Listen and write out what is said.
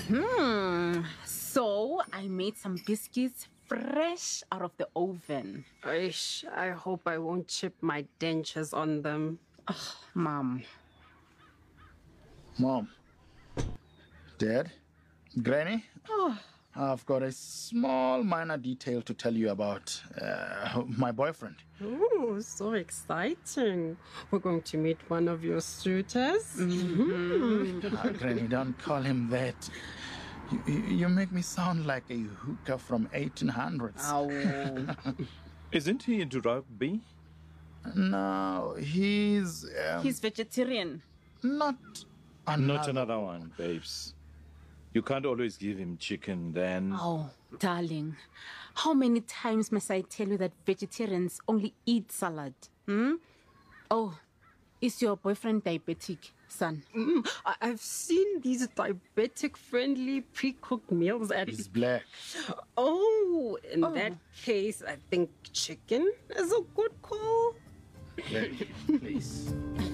So I made some biscuits fresh out of the oven. Ish, I hope I won't chip my dentures on them. Mom. Mom. Dad? Granny? I've got a small minor detail to tell you about my boyfriend. Ooh, so exciting. We're going to meet one of your suitors. Granny, don't call him that. You make me sound like a hooker from 1800s. Oh. Isn't he into rugby? No, he's He's vegetarian. not Not another one, babes. You can't always give him chicken then. Oh, darling. How many times must I tell you that vegetarians only eat salad? Oh, is your boyfriend diabetic, son? I've seen these diabetic-friendly pre-cooked meals at... He's black. Oh, in that case, I think chicken is a good call. Please.